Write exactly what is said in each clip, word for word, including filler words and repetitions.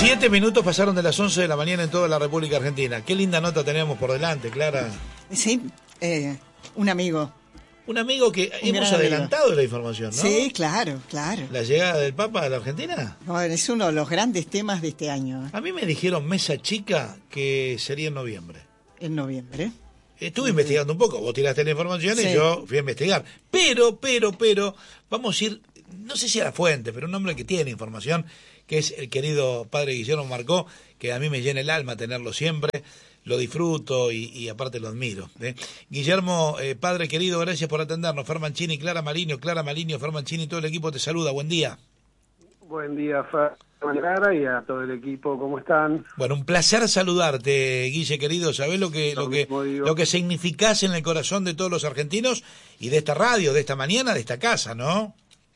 Siete minutos pasaron de las once de la mañana en toda la República Argentina. Qué linda nota tenemos por delante, Clara. Sí, eh, un amigo. Un amigo que un hemos adelantado amigo. La información, ¿no? Sí, claro, claro. ¿La llegada del Papa a la Argentina? Bueno, es uno de los grandes temas de este año. A mí me dijeron mesa chica que sería en noviembre. En noviembre. Estuve sí. investigando un poco, vos tiraste la información sí. y yo fui a investigar. Pero, pero, pero, vamos a ir, no sé si a la fuente, pero un hombre que tiene información, que es el querido padre Guillermo Marcó, que a mí me llena el alma tenerlo siempre, lo disfruto y, y aparte lo admiro. ¿eh? Guillermo, eh, padre querido, gracias por atendernos. Fer Mancini, Clara Maligno, Clara Maligno, Fer Mancini, todo el equipo te saluda, buen día. Buen día, Fer. Clara y a todo el equipo, ¿cómo están? Bueno, un placer saludarte, Guille, querido. ¿Sabés lo que lo, lo que lo que significás en el corazón de todos los argentinos y de esta radio, de esta mañana, de esta casa, ¿no?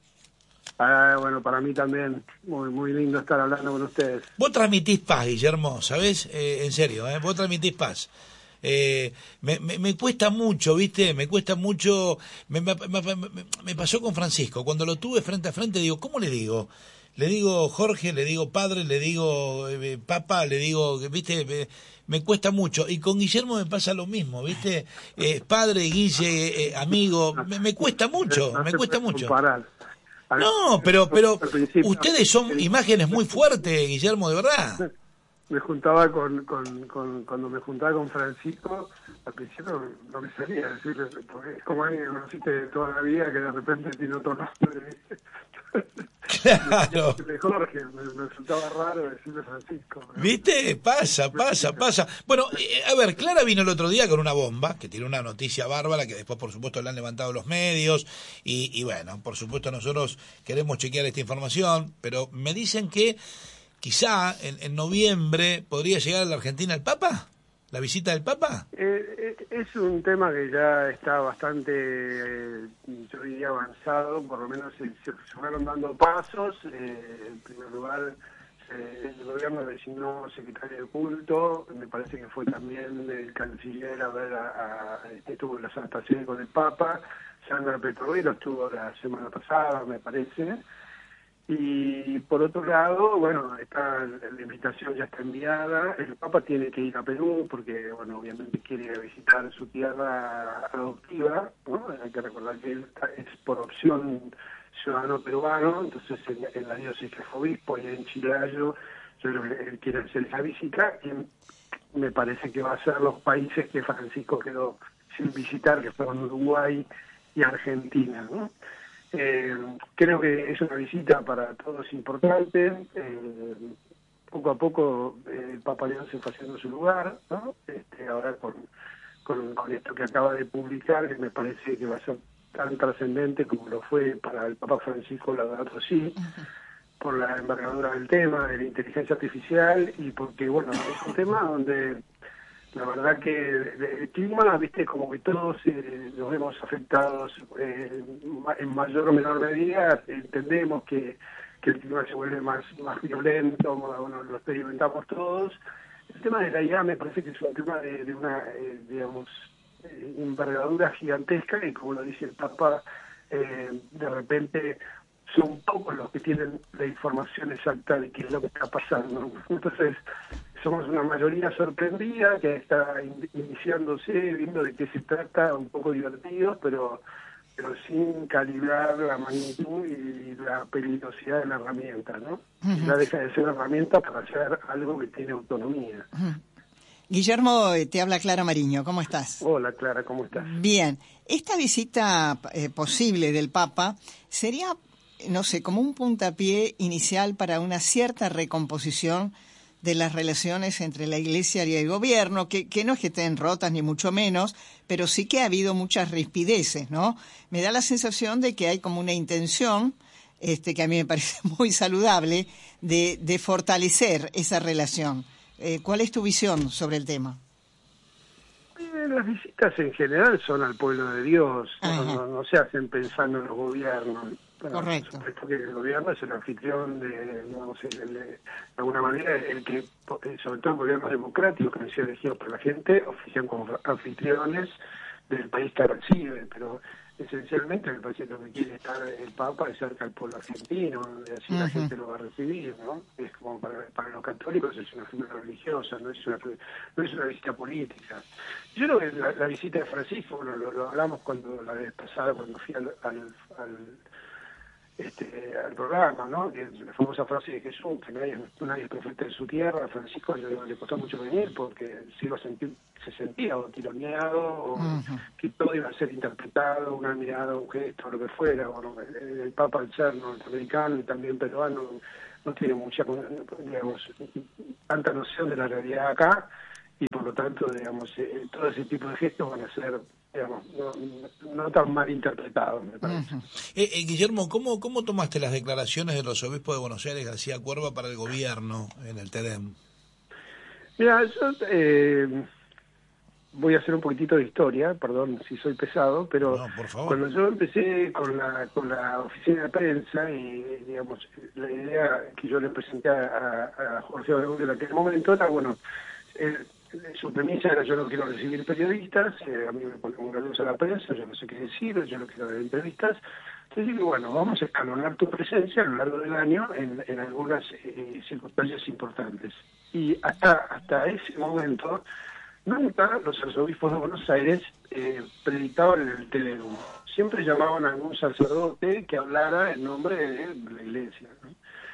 Ah, bueno, para mí también, muy muy lindo estar hablando con ustedes. Vos transmitís paz, Guillermo, ¿sabés? Eh, en serio, ¿eh? Vos transmitís paz. Eh, me, me, me cuesta mucho, ¿viste? Me cuesta mucho. Me, me, me, me pasó con Francisco. Cuando lo tuve frente a frente, digo, ¿cómo le digo? Le digo Jorge, le digo padre, le digo eh, papá, le digo, ¿viste? Me, me cuesta mucho. Y con Guillermo me pasa lo mismo, ¿viste? Eh, padre, Guille, eh, amigo, me, me cuesta mucho, no me se cuesta puede mucho. Comparar. No, pero pero ustedes son imágenes muy fuertes, Guillermo, de verdad. Me juntaba con, con, con cuando me juntaba con Francisco, al principio no me salía decirle, porque es como alguien que conociste de toda la vida que de repente tiene otro nombre. Claro. Jorge, me, me resultaba raro decirle Francisco. ¿no? ¿Viste? Pasa, pasa, pasa. Bueno, eh, a ver, Clara vino el otro día con una bomba, que tiene una noticia bárbara, que después, por supuesto, la han levantado los medios, y, y bueno, por supuesto, nosotros queremos chequear esta información, pero me dicen que quizá en, en noviembre podría llegar a la Argentina el Papa, la visita del Papa. Eh, eh, es un tema que ya está bastante, eh, yo diría, avanzado, por lo menos se, se fueron dando pasos. Eh, en primer lugar, eh, el gobierno designó secretario de culto, me parece que fue también el canciller a ver, a, a, estuvo en las salutaciones con el Papa, Sandra Petrovero estuvo la semana pasada, me parece. Y por otro lado, bueno, está la invitación ya está enviada. El Papa tiene que ir a Perú porque, bueno, obviamente quiere visitar su tierra adoptiva, ¿no? Hay que recordar que él es por opción ciudadano peruano, entonces en, en la diócesis que fue obispo y en Chiclayo, yo creo que él quiere hacer esa visita y me parece que va a ser los países que Francisco quedó sin visitar, que fueron Uruguay y Argentina, ¿no? Eh, creo que es una visita para todos importante. Eh, poco a poco eh, el Papa León se fue haciendo su lugar, ¿no? Este, ahora con, con, con esto que acaba de publicar, que me parece que va a ser tan trascendente como lo fue para el Papa Francisco Laudato Si, por la envergadura del tema de la inteligencia artificial y porque, bueno, es un tema donde la verdad que el clima, viste, como que todos eh, nos vemos afectados eh, en mayor o menor medida, entendemos que, que el clima se vuelve más más violento, bueno, lo experimentamos todos. El tema de la I A me parece que es un tema de, de una, eh, digamos, eh, envergadura gigantesca y como lo dice el Papa, eh, de repente son pocos los que tienen la información exacta de qué es lo que está pasando. Entonces, somos una mayoría sorprendida que está in iniciándose, viendo de qué se trata, un poco divertido, pero pero sin calibrar la magnitud y la peligrosidad de la herramienta, ¿no? Uh-huh. Ya deja de ser herramienta para hacer algo que tiene autonomía. Uh-huh. Guillermo, te habla Clara Maligno, ¿cómo estás? Hola Clara, ¿cómo estás? Bien, esta visita eh, posible del Papa sería, no sé, como un puntapié inicial para una cierta recomposición de las relaciones entre la Iglesia y el gobierno, que, que no es que estén rotas ni mucho menos, pero sí que ha habido muchas rispideces, ¿no? Me da la sensación de que hay como una intención, este, que a mí me parece muy saludable, de, de fortalecer esa relación. Eh, ¿Cuál es tu visión sobre el tema? Eh, las visitas en general son al pueblo de Dios, no, no, no se hacen pensando en los gobiernos. Bueno, correcto. Por supuesto que el gobierno es el anfitrión de, digamos, el, el, de alguna manera, el que, sobre todo el gobierno democrático que han sido elegidos por la gente, ofician como anfitriones del país que recibe, pero esencialmente me parece que lo que quiere estar el Papa es cerca del pueblo argentino, donde así uh-huh. la gente lo va a recibir, ¿no? Es como para, para los católicos es una figura religiosa, no es una no es una visita política. Yo creo que la, la visita de Francisco, bueno, lo, lo hablamos cuando la vez pasada, cuando fui al, al, al Este, al programa, ¿no? Que la famosa frase de Jesús, que nadie, nadie es profeta en su tierra. A Francisco le, le costó mucho venir porque se iba a sentir, se sentía o tironeado, o uh-huh. que todo iba a ser interpretado, una mirada, un gesto, lo que fuera. Bueno, el, el Papa, al ser norteamericano y también peruano, no tiene mucha, digamos, tanta noción de la realidad acá, y por lo tanto, digamos, eh, todo ese tipo de gestos van a ser, digamos, no, no tan mal interpretados, me parece. Uh-huh. eh, eh, Guillermo, ¿cómo, ¿cómo tomaste las declaraciones de los obispos de Buenos Aires, García Cuerva, para el gobierno en el T D E M? Mira, yo eh, voy a hacer un poquitito de historia, perdón si soy pesado, pero no, por favor. Cuando yo empecé con la con la oficina de prensa, y digamos, la idea que yo le presenté a, a Jorge Abreu en aquel momento era, bueno, eh, su premisa era: yo no quiero recibir periodistas, eh, a mí me pone muy nerviosa la prensa, yo no sé qué decir, yo no quiero dar entrevistas. Entonces digo, bueno, vamos a escalonar tu presencia a lo largo del año en, en algunas eh, circunstancias importantes. Y hasta hasta ese momento, nunca los arzobispos de Buenos Aires eh, predicaban en el T D E M. Siempre llamaban a algún sacerdote que hablara en nombre de la iglesia, ¿no?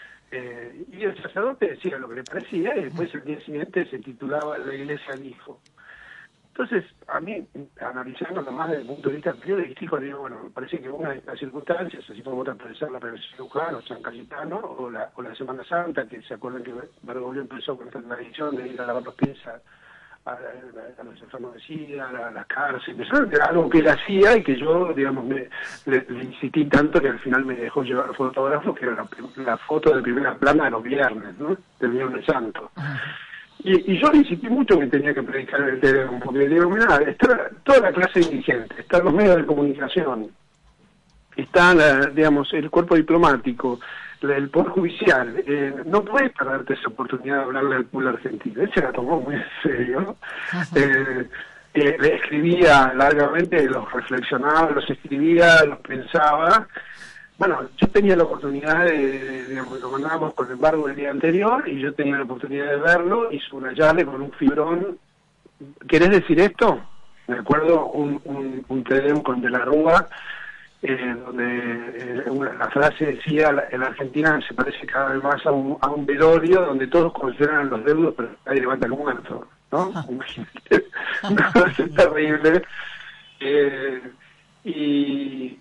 Eh, y el sacerdote decía lo que le parecía, y después el día siguiente se titulaba La Iglesia dijo. Entonces, a mí, analizándolo más desde el punto de vista periodístico, digo, bueno, me parece que una de estas circunstancias, así como otra puede ser la Prevención de Luján o San Cayetano, o la, o la Semana Santa, que se acuerdan que Bergoglio empezó con esta tradición de ir a lavar los pies a, a, a los enfermos de SIDA, a, a las cárceles, era algo que él hacía y que yo, digamos, me, le, le insistí tanto que al final me dejó llevar fotógrafo, que era la, la foto de primera plana de los viernes, ¿no? Del Viernes Santo. Y, y yo le insistí mucho que tenía que predicar en el T D E M, porque digo, mira, está toda la clase dirigente, están los medios de comunicación, está, la, digamos, el cuerpo diplomático, la, el poder judicial, eh, no puedes perderte esa oportunidad de hablarle al pueblo argentino. Él se la tomó muy en serio, ¿no? Eh, eh, le escribía largamente, los reflexionaba, los escribía, los pensaba. Bueno, yo tenía la oportunidad de, de, digamos, lo mandábamos con embargo el día anterior, y yo tenía la oportunidad de verlo y subrayarle con un fibrón. ¿Querés decir esto? Me acuerdo un, un, un T D E M con De la Rúa, eh, donde eh, una, la frase decía: la, en Argentina se parece cada vez más a un, a un velorio donde todos consideran los deudos, pero ahí levanta el muerto, ¿no? Imagínate, es terrible. Eh, y...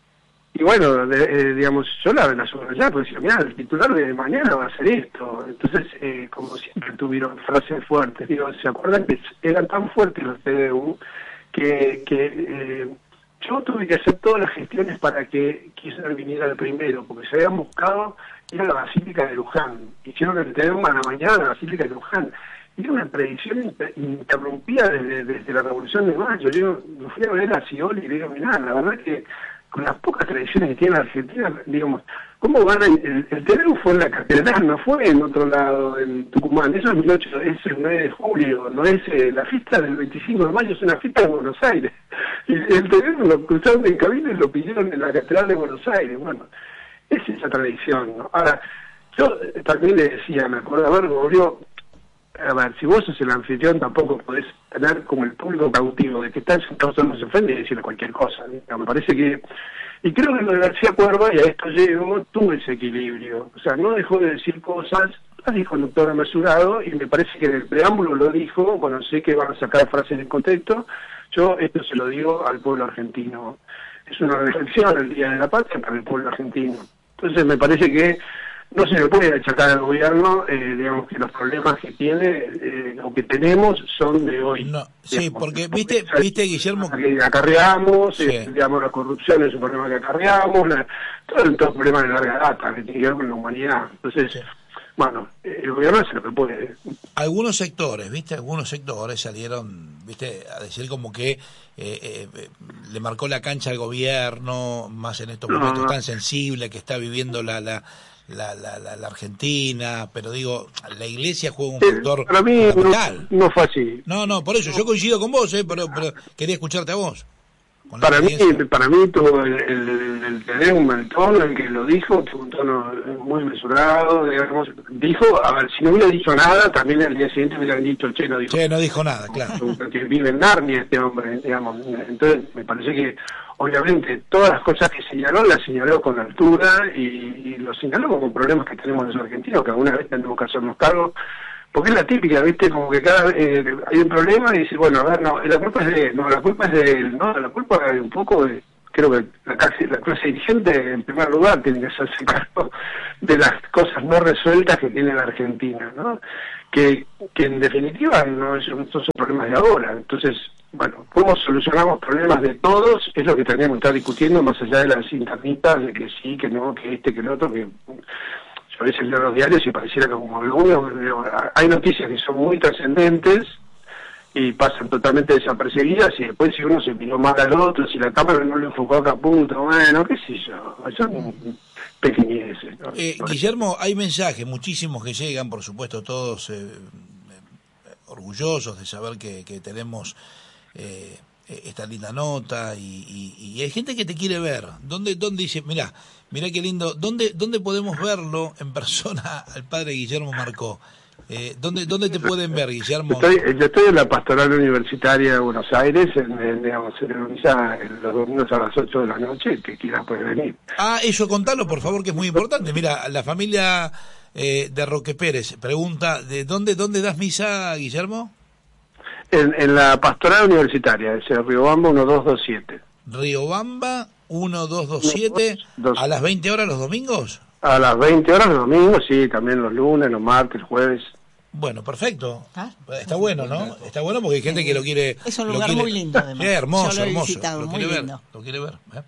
Y bueno, de, eh, digamos, yo la, la subrayaba, porque decía, mira, el titular de mañana va a ser esto. Entonces, eh, como siempre tuvieron frases fuertes, digo, ¿se acuerdan que eran tan fuertes los T D E M que, que eh, yo tuve que hacer todas las gestiones para que Kirchner viniera el primero, porque se habían buscado ir a la Basílica de Luján. Hicieron el T D E M a la mañana a la Basílica de Luján. Y era una predicción inter interrumpida desde, desde la Revolución de Mayo. Yo me fui a ver a Scioli y le digo, mira, la verdad que con las pocas tradiciones que tiene la Argentina, digamos, ¿cómo van a, el, el T D E M fue en la catedral, no fue en otro lado, en Tucumán? Eso es, mil ochocientos, es el nueve de julio, no es eh, la fiesta del veinticinco de mayo, es una fiesta de Buenos Aires. Y el T D E M lo cruzaron en Cabildo y lo pidieron en la catedral de Buenos Aires. Bueno, es esa tradición, ¿no? Ahora, yo también le decía, me acuerdo, a ver, volvió, a ver, si vos sos el anfitrión, tampoco podés tener como el público cautivo de que están sentados no se ofende y decirle cualquier cosa, ¿no? Me parece que, y creo que lo de García Cuerva, y a esto llego, tuvo ese equilibrio. O sea, no dejó de decir cosas, las dijo el doctor Mesurado, y me parece que en el preámbulo lo dijo. Bueno, sé que van a sacar frases del contexto, yo esto se lo digo al pueblo argentino. Es una reflexión el Día de la Patria para el pueblo argentino. Entonces me parece que no se le puede achacar al gobierno, eh, digamos, que los problemas que tiene eh, o que tenemos son de hoy. No, sí, digamos, porque, viste, viste Guillermo, que acarreamos, sí. eh, digamos, la corrupción es un problema que acarreamos, la, todo el problema de larga data que tiene que ver con la humanidad. Entonces, sí. Bueno, el gobierno hace lo que puede. Algunos sectores, viste, algunos sectores salieron, viste, a decir como que eh, eh, le marcó la cancha al gobierno, más en estos momentos no, no. tan sensibles que está viviendo la la La, la, la, la Argentina, pero digo, la Iglesia juega un factor eh, para mí fundamental. No, no fue así. No, no, por eso, yo coincido con vos, eh, pero, pero quería escucharte a vos. con la Para mí, experiencia. para mí tuvo el, el, el teléfono, el tono, el que lo dijo, tuvo un tono muy mesurado, digamos, dijo, a ver, si no hubiera dicho nada, también al día siguiente me hubieran dicho, che, no dijo Che, no dijo nada, claro. que vive en Narnia este hombre, digamos. Entonces, me parece que, obviamente, todas las cosas que señaló, las señaló con altura y, y lo señaló como problemas que tenemos los argentinos, que alguna vez tenemos que hacernos cargo, porque es la típica, ¿viste? Como que cada vez eh, hay un problema y dice, bueno, a ver, no, la culpa es de él, no, la culpa es de él, no, la culpa es un poco de, creo que la clase, la clase dirigente, en primer lugar, tiene que hacerse cargo de las cosas no resueltas que tiene la Argentina, ¿no? Que, que en definitiva no, es, no son problemas de ahora. Entonces, bueno, cómo solucionamos problemas de todos es lo que tendríamos que estar discutiendo, más allá de las internitas de que sí, que no, que este, que el otro, que yo a veces leo los diarios y pareciera que como algunos, hay noticias que son muy trascendentes y pasan totalmente desapercibidas, y después si uno se miró mal al otro, si la cámara no lo enfocó acá a punto, bueno, qué sé yo, son pequeñeces, ¿no? Eh, Guillermo, hay mensajes, muchísimos que llegan, por supuesto, todos eh, eh, orgullosos de saber que, que tenemos eh, esta linda nota, y, y, y hay gente que te quiere ver. ¿Dónde, dónde dice, mirá, mirá qué lindo, ¿dónde, dónde podemos verlo en persona al padre Guillermo Marcó? Eh, ¿dónde, ¿Dónde te pueden ver, Guillermo? Estoy, yo estoy en la Pastoral Universitaria de Buenos Aires, en, en, digamos, en la misa los domingos a las ocho de la noche, el que quiera puede venir. Ah, eso contalo, por favor, que es muy importante. Mira, la familia eh, de Roque Pérez pregunta, ¿de dónde, dónde das misa, Guillermo? En, en la Pastoral Universitaria, es el Riobamba uno dos dos siete. Riobamba uno dos dos siete, ¿a las veinte horas los domingos? A las veinte horas los domingos, sí, también los lunes, los martes, los jueves. Bueno, perfecto. ¿Ah? Está bueno, ¿no? Está bueno porque hay gente que lo quiere... Es un lo lugar quiere- muy lindo, además. Sí, hermoso, Yo lo he hermoso. visitado, Lo muy quiere ver, lindo. lo quiere ver. ¿eh?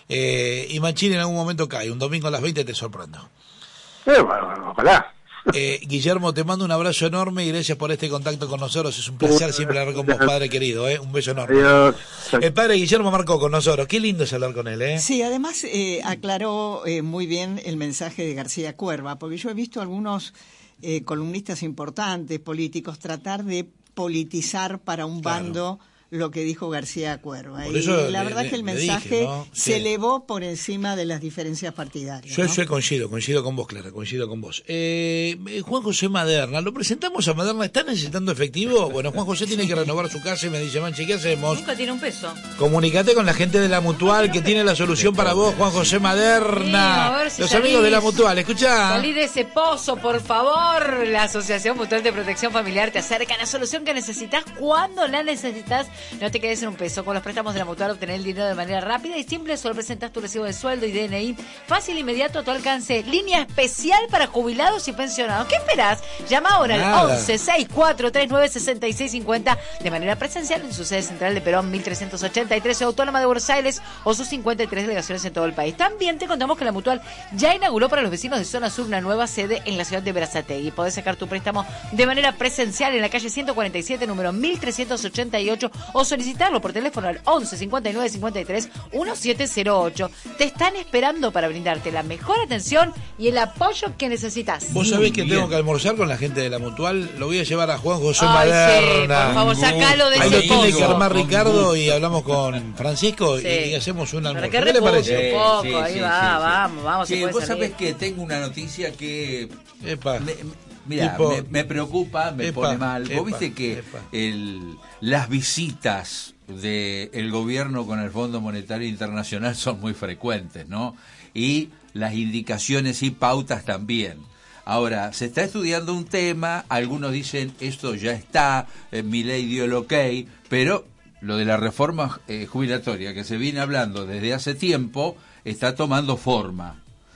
Eh, y Machín en algún momento cae, un domingo a las veinte te sorprendo. Eh, bueno, ojalá. Eh, Guillermo, te mando un abrazo enorme y gracias por este contacto con nosotros. Es un placer siempre hablar con vos, padre querido. ¿eh? Un beso enorme. Adiós. El padre Guillermo Marcó con nosotros. Qué lindo es hablar con él, ¿eh? Sí, además eh, aclaró eh, muy bien el mensaje de García Cuerva, porque yo he visto algunos eh, columnistas importantes, políticos, tratar de politizar para un Claro. bando lo que dijo García Cuerva. Por Y eso la le- verdad le- que el le mensaje dije, ¿no? se Sí. elevó por encima de las diferencias partidarias. Yo, ¿no? yo coincido, coincido con vos, Clara, coincido con vos. Eh, eh, Juan José Maderna, lo presentamos a Maderna, ¿está necesitando efectivo? Bueno, Juan José tiene que renovar su casa y me dice, Manchi, ¿qué hacemos? Nunca tiene un peso. Comunicate con la gente de la Mutual que tiene la solución para vos, Juan José Maderna. Sí, a ver si Los salís. amigos de la Mutual, escuchá. Salí de ese pozo, por favor. La Asociación Mutual de Protección Familiar te acerca a la solución que necesitas cuando la necesitas. No te quedes en un peso. Con los préstamos de la Mutual obtener el dinero de manera rápida y simple. Solo presentas tu recibo de sueldo y D N I. Fácil, inmediato, a tu alcance. Línea especial para jubilados y pensionados. ¿Qué esperás? Llama ahora Nada. al once sesenta y cuatro treinta y nueve sesenta y seis cincuenta de manera presencial en su sede central de Perón mil trescientos ochenta y tres, Autónoma de Buenos Aires, o sus cincuenta y tres delegaciones en todo el país. También te contamos que la Mutual ya inauguró para los vecinos de Zona Sur una nueva sede en la ciudad de Berazategui. Podés sacar tu préstamo de manera presencial en la calle ciento cuarenta y siete, número mil trescientos ochenta y ocho, o solicitarlo por teléfono al once cincuenta y nueve cincuenta y tres diecisiete cero ocho. Te están esperando para brindarte la mejor atención y el apoyo que necesitas. Vos sabés que Bien. tengo que almorzar con la gente de la Mutual. Lo voy a llevar a Juan José Ay, sí, Maderna. por favor, sacalo de Ahí ese lo tiene que pozo. armar Con Ricardo gusto. y hablamos con Francisco y, Sí. y hacemos un Para almuerzo. que ¿Qué le repose parece? un poco, Sí, ahí sí, va, sí, sí. vamos, vamos. se Che, puede vos salir. sabés que tengo una noticia que Epa. me, me- mira, Tipo- me, me preocupa, me Epa, pone mal. epa, Vos viste que epa. el, las visitas del gobierno con el Fondo Monetario Internacional son muy frecuentes, ¿no? Y las indicaciones y pautas también. Ahora, se está estudiando un tema, algunos dicen esto ya está, eh, Milei dio el ok, pero lo de la reforma eh, jubilatoria que se viene hablando desde hace tiempo está tomando forma.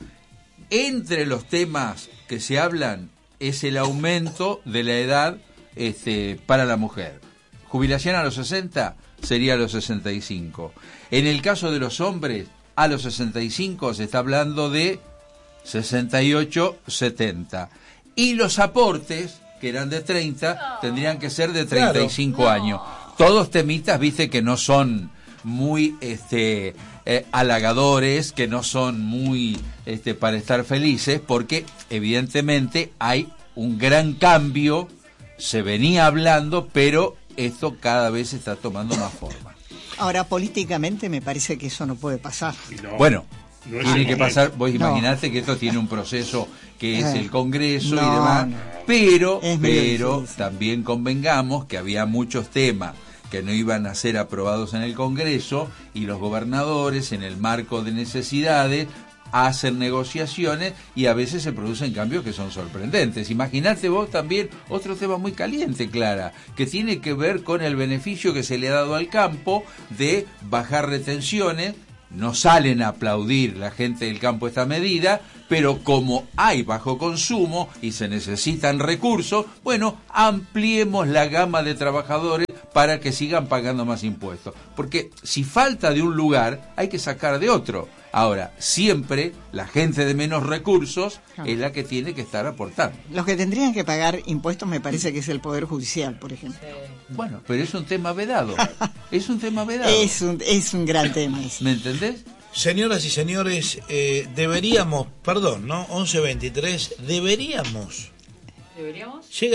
Entre los temas que se hablan es el aumento de la edad este, para la mujer. Jubilación a los sesenta sería a los sesenta y cinco. En el caso de los hombres, a los sesenta y cinco se está hablando de sesenta y ocho, setenta. Y los aportes, que eran de treinta, tendrían que ser de treinta y cinco Claro. años. Todos temitas, viste, que no son muy este eh, halagadores, que no son muy este para estar felices, porque evidentemente hay un gran cambio, se venía hablando, pero esto cada vez está tomando más forma. Ahora, políticamente me parece que eso no puede pasar. No, Bueno, no es tiene el que momento. pasar, vos No. imaginate que esto tiene un proceso que es Eh, el Congreso no, y demás, no. pero, Es medio pero difícil. también convengamos que había muchos temas que no iban a ser aprobados en el Congreso y los gobernadores, en el marco de necesidades, hacen negociaciones y a veces se producen cambios que son sorprendentes. Imaginate vos también otro tema muy caliente, Clara, que tiene que ver con el beneficio que se le ha dado al campo de bajar retenciones. No salen a aplaudir la gente del campo esta medida, pero como hay bajo consumo y se necesitan recursos, bueno, ampliemos la gama de trabajadores para que sigan pagando más impuestos. Porque si falta de un lugar, hay que sacar de otro. Ahora, siempre la gente de menos recursos es la que tiene que estar aportando. Los que tendrían que pagar impuestos me parece que es el Poder Judicial, por ejemplo. Bueno, pero es un tema vedado. Es un tema vedado. Es un, es un gran tema ese. ¿Me entendés? Señoras y señores, eh, deberíamos, perdón, ¿no? once veintitrés, deberíamos. ¿Deberíamos? Llega